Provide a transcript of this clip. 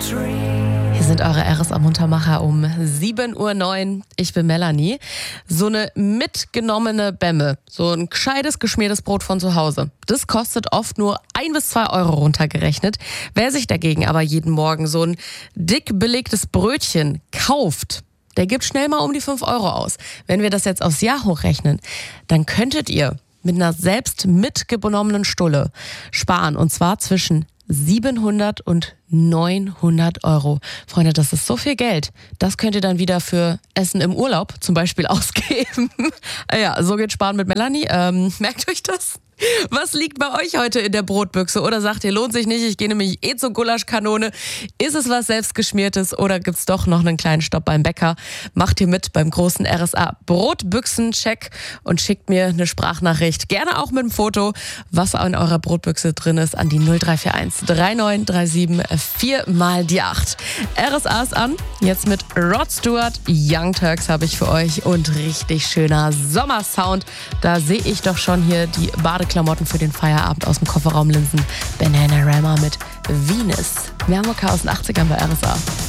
Hier sind eure RSA-Muntermacher um 7:09 Uhr. Ich bin Melanie. So eine mitgenommene Bämme, so ein gescheites, geschmiertes Brot von zu Hause, das kostet oft nur 1 bis 2 Euro runtergerechnet. Wer sich dagegen aber jeden Morgen so ein dick belegtes Brötchen kauft, der gibt schnell mal um die 5 Euro aus. Wenn wir das jetzt aufs Jahr hochrechnen, dann könntet ihr mit einer selbst mitgenommenen Stulle sparen. Und zwar zwischen 700 und 900 Euro. Freunde, das ist so viel Geld. Das könnt ihr dann wieder für Essen im Urlaub zum Beispiel ausgeben. Ja, so geht Sparen mit Melanie. Merkt euch das? Was liegt bei euch heute in der Brotbüchse? Oder sagt ihr, lohnt sich nicht, ich gehe nämlich zur Gulaschkanone. Ist es was selbstgeschmiertes oder gibt's doch noch einen kleinen Stopp beim Bäcker? Macht ihr mit beim großen RSA Brotbüchsen-Check und schickt mir eine Sprachnachricht. Gerne auch mit einem Foto, was in eurer Brotbüchse drin ist, an die 0341 3937 4 mal die 8. RSA ist an, jetzt mit Rod Stewart, Young Turks habe ich für euch und richtig schöner Sommersound. Da sehe ich doch schon hier die Badeklamotten für den Feierabend aus dem Kofferraum linsen. Bananarama mit Venus. Mehr Mucke aus den 80ern bei RSA.